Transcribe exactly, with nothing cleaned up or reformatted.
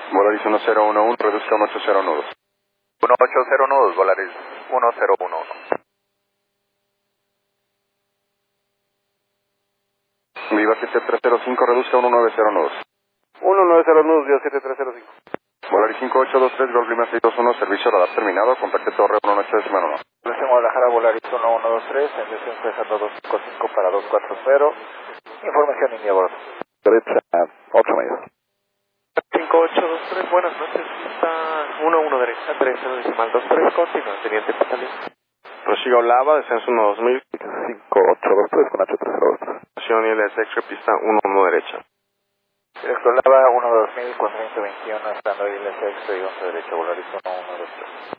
Volaris uno cero uno uno, reduzca uno ocho cero nudos. uno ocho cero nudos, Volaris uno cero uno uno. Viva siete tres cero cinco, reduzca uno nueve cero nudos. uno nueve cero nudos, Viva siete tres cero cinco. Volaris cinco ocho dos tres, Golf Lima seis dos uno, servicio radar terminado, contacte torre uno ocho décima uno. Población Guadalajara, Volaris uno uno dos tres, enviación pesando dos cinco cinco para dos cuatro cero. Información India bordo. Derecha, ocho medio. cinco ocho dos tres, buenas noches, está uno uno derecha, tres cero decimal dos tres, continúa, teniente Patalín. Prosiga Olava, descenso uno dos mil, cinco ocho dos tres con H tres cero dos tres. Estación I L S X, pista uno uno derecha. Directo Lava uno dos mil, cuatrocientos veintiuno, estando I L S X, once derecha, Volaris uno uno dos tres.